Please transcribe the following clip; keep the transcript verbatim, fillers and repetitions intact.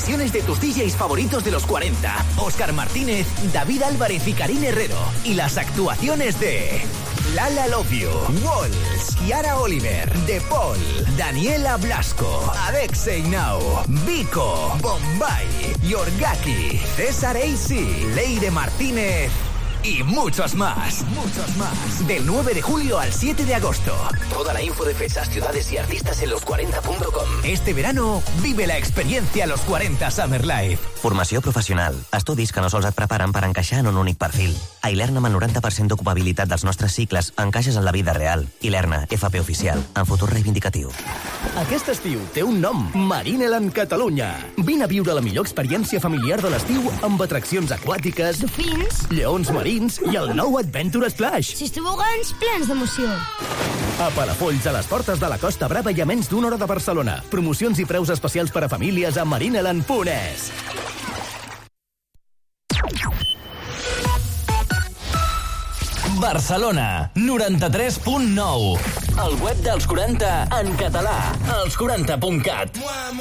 actuaciones de tus D Js favoritos de los cuarenta, Óscar Martínez, David Álvarez y Karine Herrero. Y las actuaciones de Lala Love You, Walls, Kiara Oliver, De Paul, Daniela Blasco, Alexei Now, Vico, Bombay, Yorgaki, César A C, Leire Martínez y muchos más, muchos más. Del nueve de julio al siete de agosto. Toda la info de fechas, ciudades y artistas en los cuarenta punto com. Este verano vive la experiencia Los cuarenta Summer Live. Formació professional. Estudis que no sols et preparen per encaixar en un únic perfil. A Ilerna, amb el noranta per cent d'ocupabilitat dels nostres cicles, encaixes en la vida real. Ilerna, F P oficial, en futur reivindicatiu. Aquest estiu té un nom, Marineland Catalunya. Vine a viure la millor experiència familiar de l'estiu amb atraccions aquàtiques, dofins, lleons marins i el nou Adventure Splash. sis tobogans plens d'emoció. A Palafolls, a les portes de la Costa Brava i a menys d'una hora de Barcelona. Promocions i preus especials per a famílies a marineland punt es. Barcelona, noranta-tres punt nou. El web dels quaranta en català, els quaranta punt cat.